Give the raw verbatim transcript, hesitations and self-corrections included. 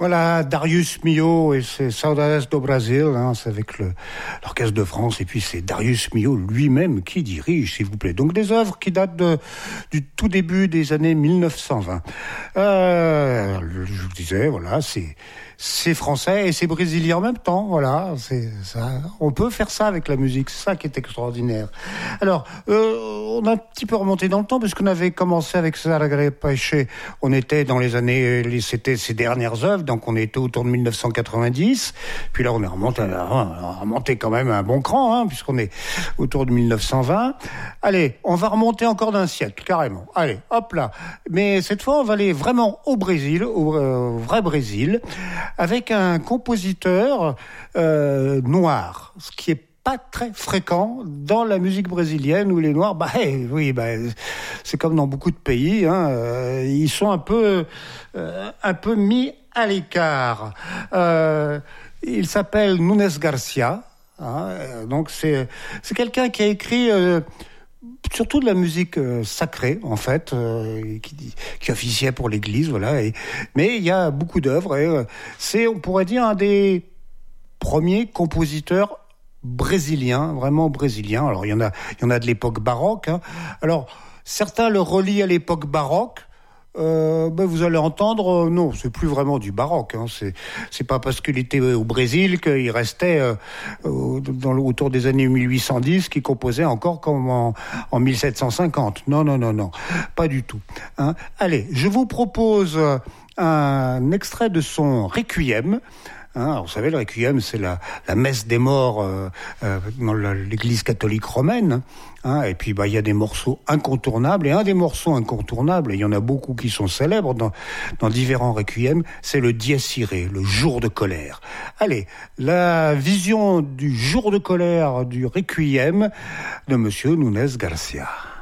Voilà, Darius Milhaud et c'est Saudades do Brasil, hein, c'est avec le, l'Orchestre de France, et puis c'est Darius Milhaud lui-même qui dirige, s'il vous plaît. Donc des œuvres qui datent de, du tout début des années mille neuf cent vingt. Euh, je vous disais, voilà, c'est, c'est français et c'est brésilien en même temps, voilà, c'est ça. On peut faire ça avec la musique, c'est ça qui est extraordinaire. Alors, euh, on a un petit peu remonté dans le temps, parce qu'on avait commencé avec Saragre Peixe, on était dans les années, c'était ses dernières œuvres, donc on était autour de mille neuf cent quatre-vingt-dix, puis là on est remonté, on a remonté quand même un bon cran, hein, puisqu'on est autour de mille neuf cent vingt. Allez, on va remonter encore d'un siècle, carrément. Allez, hop là. Mais cette fois, on va aller vraiment au Brésil, au euh, vrai Brésil, avec un compositeur euh, noir, ce qui est pas très fréquent dans la musique brésilienne, où les Noirs, bah hey, oui, bah c'est comme dans beaucoup de pays, hein, euh, ils sont un peu, euh, un peu mis à l'écart. Euh, il s'appelle Nunes Garcia, hein, donc c'est c'est quelqu'un qui a écrit euh, surtout de la musique euh, sacrée, en fait, euh, qui, qui officiait pour l'Église, voilà. Et, mais il y a beaucoup d'œuvres, et euh, c'est, on pourrait dire, un des premiers compositeurs brésilien, vraiment brésilien. Alors il y en a, il y en a de l'époque baroque, hein. Alors certains le relient à l'époque baroque. Euh, ben vous allez entendre, euh, non, c'est plus vraiment du baroque, hein. C'est, c'est pas parce qu'il était au Brésil qu'il restait euh, dans, autour des années mille huit cent dix qu'il composait encore comme en, en mille sept cent cinquante. Non, non, non, non, pas du tout, hein. Allez, je vous propose un extrait de son Requiem. Hein, alors, vous savez, le Requiem, c'est la, la messe des morts euh, euh, dans la, l'Église catholique romaine. Hein, et puis, bah, il y a des morceaux incontournables. Et un des morceaux incontournables, et il y en a beaucoup qui sont célèbres dans, dans différents Requiem, c'est le Dies Irae, le jour de colère. Allez, la vision du jour de colère du Requiem de Monsieur Nunes Garcia.